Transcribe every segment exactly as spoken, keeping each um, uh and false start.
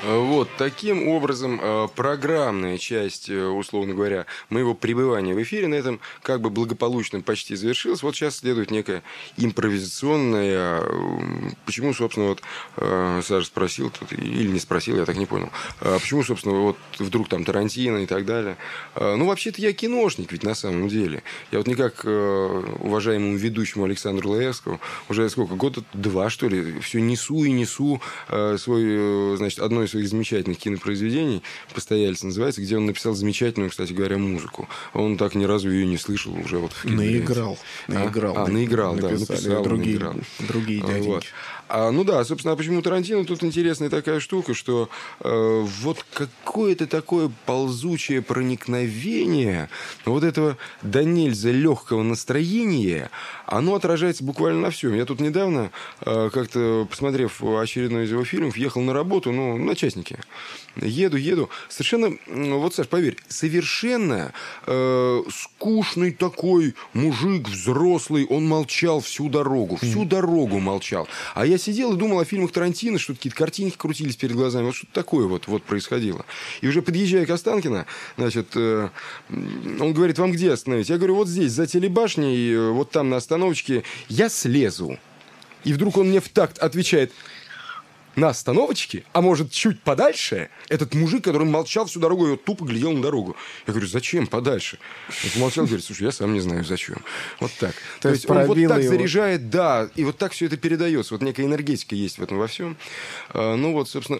Вот, таким образом, программная часть, условно говоря, моего пребывания в эфире на этом как бы благополучно почти завершилась. Вот сейчас следует некая импровизационная... Почему, собственно, вот Саша спросил, тут, или не спросил, я так не понял. Почему, собственно, вот вдруг там Тарантино и так далее. Ну, вообще-то я киношник ведь на самом деле. Я вот не как уважаемому ведущему Александру Лаевскому уже сколько, года два, что ли, все несу и несу свой, значит, одно из своих замечательных кинопроизведений, «Постоялец» называется, где он написал замечательную, кстати говоря, музыку. Он так ни разу ее не слышал уже. Вот в наиграл. Наиграл. А, а наиграл, да. Написал, другие, наиграл. другие дяденьки. Вот. А, ну да, собственно, а почему Тарантино? Тут интересная такая штука, что э, вот какое-то такое ползучее проникновение вот этого до нельзя легкого настроения, оно отражается буквально на всем. Я тут недавно, э, как-то посмотрев очередной из его фильмов, ехал на работу, ну, на частнике. Еду, еду. Совершенно, вот, Саш, поверь, совершенно э, скучный такой мужик, взрослый, он молчал всю дорогу, всю mm. дорогу молчал. А я сидел и думал о фильмах Тарантино, что какие-то картинки крутились перед глазами, вот что-то такое вот, вот происходило. И уже подъезжая к Останкино, значит, э, он говорит, вам где остановить? Я говорю, вот здесь, за телебашней, вот там на остановочке, я слезу. И вдруг он мне в такт отвечает... На остановочке, а может, чуть подальше, этот мужик, который молчал всю дорогу, и тупо глядел на дорогу. Я говорю, зачем подальше? Он молчал, говорит, слушай, я сам не знаю, зачем. Вот так. То, То есть он вот так его... заряжает, да, и вот так все это передается. Вот некая энергетика есть в этом во всем. А, ну вот, собственно...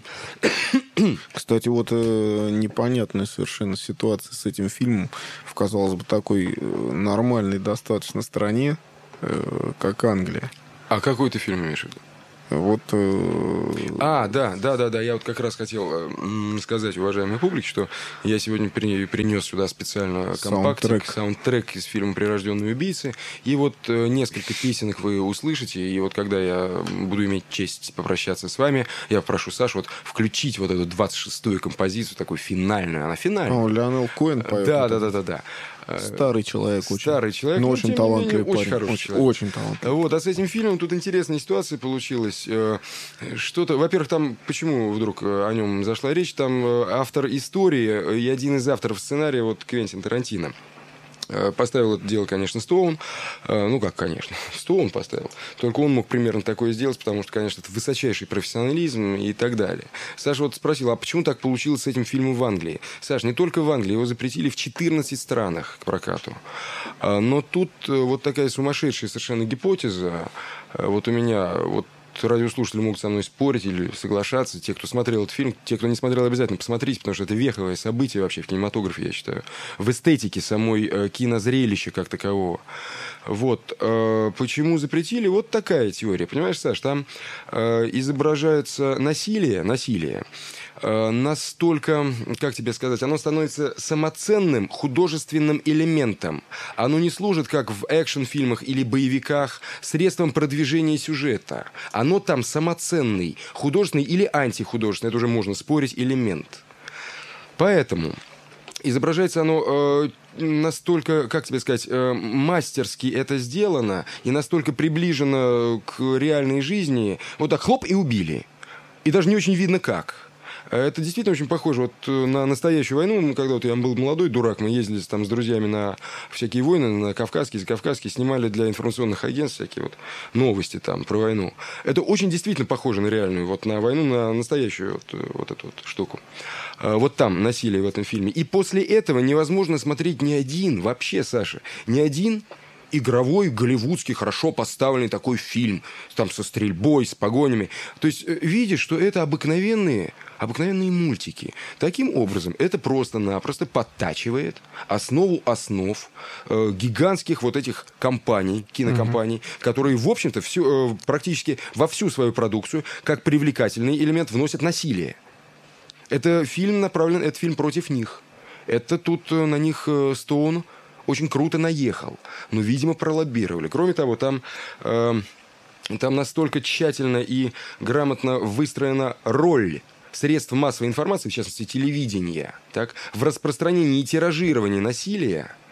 Кстати, вот э, непонятная совершенно ситуация с этим фильмом в, казалось бы, такой э, нормальной достаточно стране, э, как Англия. А какой ты фильм имеешь в виду? Вот, э... А, да, да, да, да. Я вот как раз хотел э, сказать, уважаемой публике, что я сегодня при, принес сюда специально компактик, саундтрек. саундтрек из фильма «Прирожденные убийцы». И вот э, несколько песенок вы услышите. И вот когда я буду иметь честь попрощаться с вами, я прошу Сашу вот включить вот эту двадцать шестую композицию, такую финальную. Она финальная. О, Леонел Коэн поет. Да, да, да, да, да. Старый человек, Старый очень, человек, но очень талантливый парень. Очень хороший очень, человек. Очень талантливый. Вот, а с этим фильмом тут интересная ситуация получилась. Что-то, во-первых, там, почему вдруг о нем зашла речь, там автор истории и один из авторов сценария, вот Квентин Тарантино. Поставил это дело, конечно, Стоун. Ну, как, конечно, Стоун поставил. Только он мог примерно такое сделать, потому что, конечно, это высочайший профессионализм и так далее. Саша вот спросил, а почему так получилось с этим фильмом в Англии? Саш, не только в Англии, его запретили в четырнадцати странах к прокату. Но тут вот такая сумасшедшая совершенно гипотеза. Вот у меня... вот радиослушатели могут со мной спорить или соглашаться. Те, кто смотрел этот фильм, те, кто не смотрел, обязательно посмотрите, потому что это веховое событие вообще в кинематографе, я считаю. В эстетике самой э, кинозрелища как такового. Вот. Э, почему запретили? Вот такая теория. Понимаешь, Саш, там э, изображается насилие, насилие. Настолько, как тебе сказать, оно становится самоценным художественным элементом. Оно не служит, как в экшн-фильмах или боевиках, средством продвижения сюжета. Оно там самоценный, художественный или антихудожественный, это уже можно спорить, элемент. Поэтому изображается оно э, настолько, как тебе сказать, э, мастерски это сделано и настолько приближено к реальной жизни. Вот так хлоп и убили. И даже не очень видно как. Это действительно очень похоже вот на настоящую войну. Когда вот я был молодой дурак, мы ездили там с друзьями на всякие войны, на Кавказские, Закавказские, снимали для информационных агентств всякие вот новости там про войну. Это очень действительно похоже на реальную, вот на войну, на настоящую вот, вот эту вот штуку. Вот там насилие в этом фильме. И после этого невозможно смотреть ни один, вообще, Саша, ни один игровой, голливудский, хорошо поставленный такой фильм, там со стрельбой, с погонями. То есть видишь, что это обыкновенные, обыкновенные мультики. Таким образом, это просто-напросто подтачивает основу основ э, гигантских вот этих компаний, кинокомпаний, uh-huh. которые, в общем-то, всю, э, практически во всю свою продукцию, как привлекательный элемент, вносят насилие. Это фильм направлен, это фильм против них. Это тут на них э, Стоун очень круто наехал. Но, видимо, пролоббировали. Кроме того, там, э, там настолько тщательно и грамотно выстроена роль средств массовой информации, в частности, телевидения, так, в распространении и тиражировании насилия,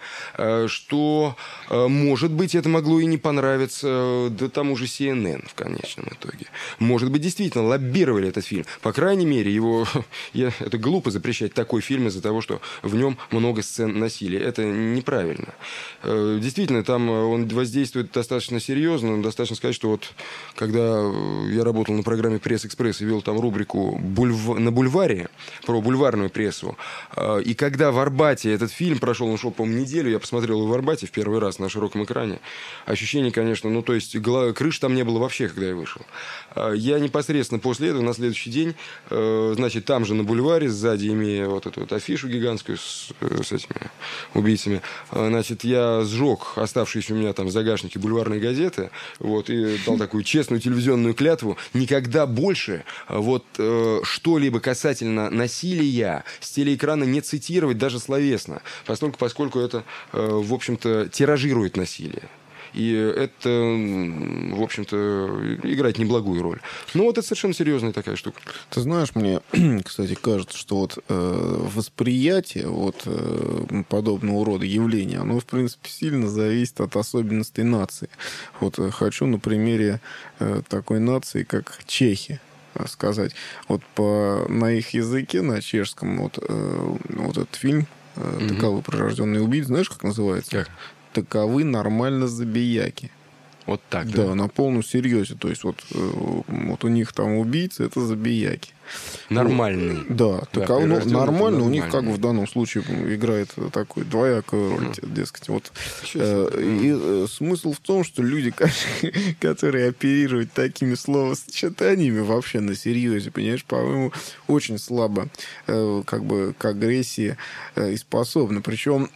что, может быть, это могло и не понравиться да тому же си эн эн в конечном итоге. Может быть, действительно лоббировали этот фильм. По крайней мере, его... Я, это глупо запрещать такой фильм из-за того, что в нем много сцен насилия. Это неправильно. Действительно, там он воздействует достаточно серьезно. Достаточно сказать, что вот когда я работал на программе «Пресс-экспресс» и вел там рубрику «Бульв... на бульваре», про бульварную прессу, и когда в Арбате этот фильм прошел, он шел, по-моему, неделю, я посмотрел его в Арбате в первый раз на широком экране. Ощущение, конечно, ну, то есть крыши там не было вообще, когда я вышел. Я непосредственно после этого, на следующий день, значит, там же на бульваре, сзади имея вот эту вот афишу гигантскую с, с этими убийцами, значит, я сжег оставшиеся у меня там в загашнике бульварные газеты, вот, и дал такую честную телевизионную клятву никогда больше вот что-либо касательно насилия с телеэкрана не цитировать даже словесно, поскольку, поскольку это, в общем-то, тиражирует насилие. И это, в общем-то, играет неблагую роль. Но вот это совершенно серьезная такая штука. Ты знаешь, мне, кстати, кажется, что вот э, восприятие вот, э, подобного рода явления, оно, в принципе, сильно зависит от особенностей нации. Вот э, хочу на примере э, такой нации, как чехи, сказать. Вот по, на их языке, на чешском, вот, э, вот этот фильм э, «Таковы прирожденные убийцы», знаешь, как называется? Как? «Таковы нормально забияки». Вот так, да? Да, на полном серьезе. То есть вот, вот у них там убийцы, это забияки. Нормальный. Да, да таковы, ну, нормально. У них, как нормальный. В данном случае, играет такую двоякую роль, mm. дескать. Вот. Э, и э, смысл в том, что люди, которые оперируют такими словосочетаниями вообще на серьезе, понимаешь, по-моему, очень слабо э, как бы к агрессии э, и способны. Причем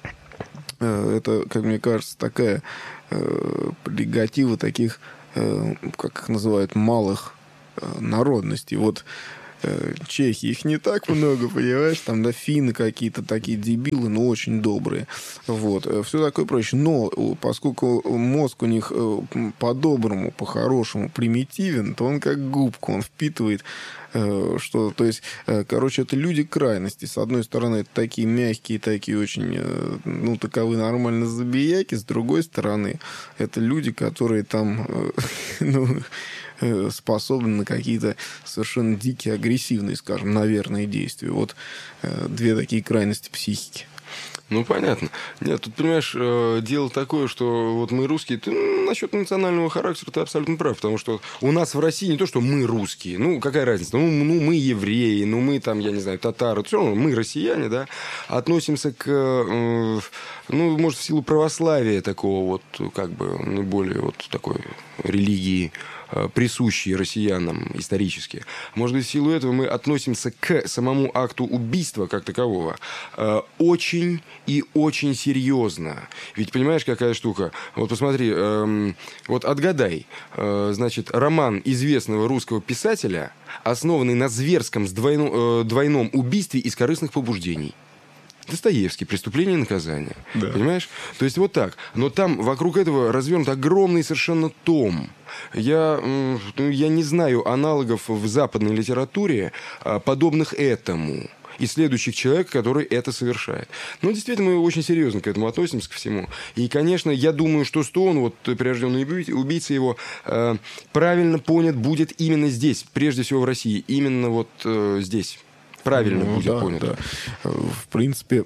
это, как мне кажется, такая э, прерогатива таких, э, как их называют, малых э, народностей. Вот э, чехи, их не так много, понимаешь, там, да, финны какие-то такие дебилы, но очень добрые. Вот, все такое прочее. Но поскольку мозг у них э, по-доброму, по-хорошему примитивен, то он как губка, он впитывает что, то есть, короче, это люди крайности. С одной стороны, это такие мягкие, такие очень, ну, таковы нормально забияки. С другой стороны, это люди, которые там, ну, способны на какие-то совершенно дикие, агрессивные, скажем, наверное, действия. Вот две такие крайности психики. Ну, понятно. Нет, тут, понимаешь, дело такое, что вот мы русские, ты, ну, насчет национального характера ты абсолютно прав, потому что у нас в России не то, что мы русские, ну, какая разница, ну, ну мы евреи, ну, мы там, я не знаю, татары, все равно мы россияне, да, относимся к, э, ну, может, в силу православия такого вот, как бы, ну, более вот такой религии, присущие россиянам исторически. Может быть, в силу этого мы относимся к самому акту убийства как такового э, очень и очень серьезно. Ведь понимаешь, какая штука? Вот посмотри, э, вот отгадай, э, значит, роман известного русского писателя, основанный на зверском двойно, э, двойном убийстве из корыстных побуждений. Достоевский, «Преступление и наказание». Да. Понимаешь? То есть вот так. Но там вокруг этого развернут огромный совершенно том. Я, ну, я не знаю аналогов в западной литературе, подобных этому, исследующих человека, который это совершает. Но действительно мы очень серьезно к этому относимся, ко всему. И, конечно, я думаю, что Стоун, вот прирожденный убийца его, э, правильно понят будет именно здесь, прежде всего в России. Именно вот э, здесь. Правильно ну, будет да, понято. Да. В принципе,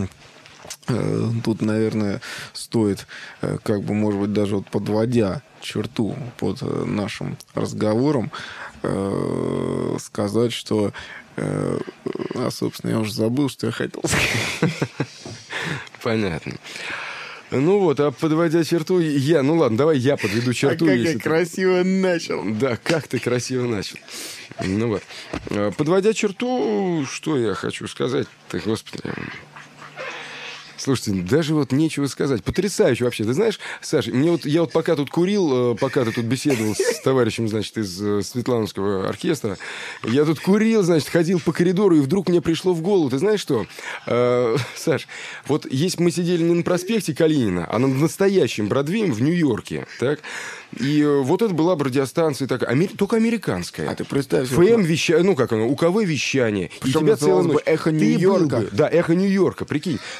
тут, наверное, стоит, как бы, может быть, даже вот подводя черту под нашим разговором, сказать, что... А, собственно, я уже забыл, что я хотел сказать. Понятно. Ну вот, а подводя черту, я... Ну ладно, давай я подведу черту. А как я красиво начал. Да, как ты красиво начал. Ну вот. Подводя черту, что я хочу сказать-то, господи... Слушайте, даже вот нечего сказать. Потрясающе вообще. Ты знаешь, Саша, мне вот, я вот пока тут курил, пока ты тут беседовал с товарищем, значит, из Светлановского оркестра, я тут курил, значит, ходил по коридору, и вдруг мне пришло в голову, ты знаешь что, э, Саш, вот если мы сидели не на проспекте Калинина, а над настоящим Бродвеем в Нью-Йорке, так, и вот это была бы радиостанция такая, амер... только американская. А ты представь себе. ФМ вещание, ну как оно, УКВ вещание. Причем и тебя целая ночь. Эхо Нью-Йорка. Да, эхо Нью-Йорка, прикинь. Ты был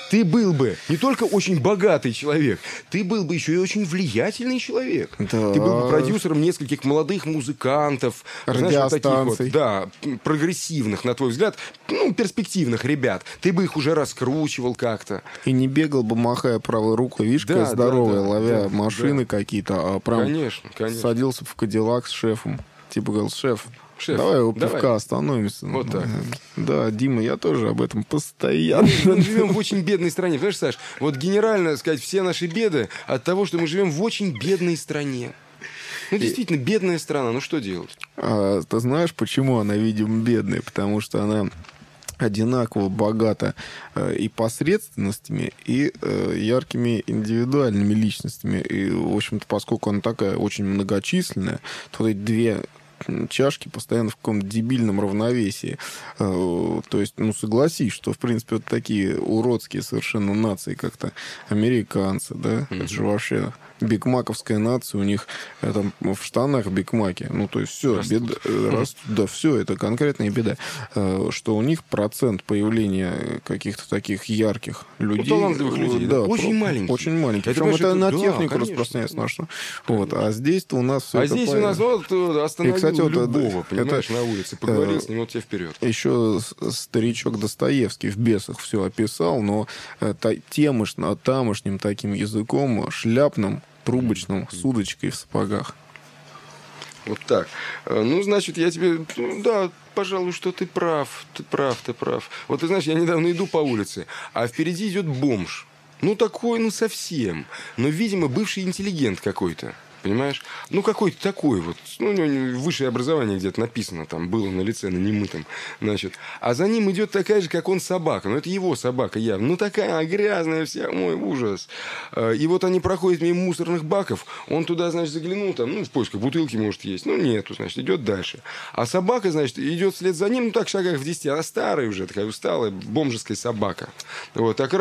был бы не только очень богатый человек, ты был бы еще и очень влиятельный человек. Да. Ты был бы продюсером нескольких молодых музыкантов, знаешь, вот таких вот, да, прогрессивных, на твой взгляд, ну, перспективных ребят. Ты бы их уже раскручивал как-то. И не бегал бы, махая правой рукой, видишь, Да, какая здоровая, да, да, ловя да, машины да. какие-то, а прям Конечно, конечно. садился в Кадиллак с шефом. Типа говорил: шеф, Шеф, давай у давай. пивка остановимся. Вот так. Да, Дима, я тоже об этом постоянно. Мы живем в очень бедной стране. Понимаешь, Саш, вот генерально сказать, все наши беды от того, что мы живем в очень бедной стране. Ну, действительно, бедная страна. Ну, что делать? А, ты знаешь, почему она, видимо, бедная? Потому что она одинаково богата э, и посредственностями, и э, яркими индивидуальными личностями. И, в общем-то, поскольку она такая очень многочисленная, то эти две чашки постоянно в каком-то дебильном равновесии. Э, то есть, ну, согласись, что, в принципе, вот такие уродские совершенно нации, как-то американцы, да, mm-hmm. это же вообще... Бигмаковская нация, у них э, там в штанах бигмаки. Ну, то есть все, растут. беда, э, растут, да, все, это конкретная беда. Э, что у них процент появления каких-то таких ярких людей... Ну, талантливых людей, да, очень про, маленький. Очень маленький. Это, Причем это на да, технику конечно, распространяется конечно. нашу. Вот, а здесь-то у нас все А это здесь по... у нас вот остановил, кстати, вот, любого, это, понимаешь, это, на улице. Поговорил э, с ним, вот тебе вперед. Еще старичок Достоевский в «Бесах» все описал, но э, та, темышно, тамошним таким языком, шляпным, трубочным, с удочкой в сапогах. Вот так. Ну, значит, я тебе... Ну, да, пожалуй, что ты прав. Ты прав, ты прав. Вот ты знаешь, я недавно иду по улице, а впереди идет бомж. Ну, такой, ну, совсем. Но, видимо, бывший интеллигент какой-то. Понимаешь? Ну, какой-то такой вот. Ну, у него высшее образование где-то написано там было на лице, на немытом. Значит. А за ним идет такая же, как он, собака. Ну, это его собака явно. Ну, такая грязная вся. Мой ужас. И вот они проходят мимо мусорных баков. Он туда, значит, заглянул там, ну, в поисках бутылки, может, есть. Ну, нету, значит, идет дальше. А собака, значит, идет вслед за ним, ну, так, в шагах в десяти. Она старая уже, такая усталая, бомжеская собака. Вот. Так